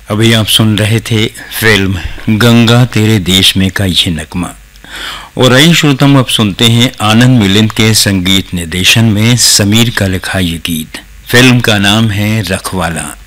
अभी आप सुन रहे थे फिल्म गंगा तेरे देश में का ये नगमा। और आइए श्रोताओं, अब सुनते हैं आनंद मिलिंद के संगीत निर्देशन में समीर का लिखा ये गीत। फिल्म का नाम है रखवाला।